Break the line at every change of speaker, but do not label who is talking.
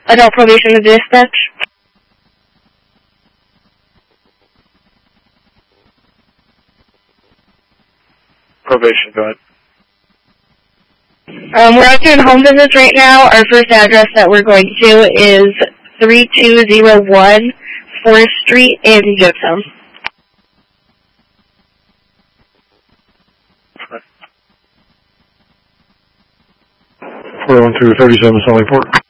Adult probation to dispatch.
Probation, go ahead.
We're out doing home visits right now. Our first address that we're going to is 3201 Forest Street in Jonestown.
412-37 Sally Port.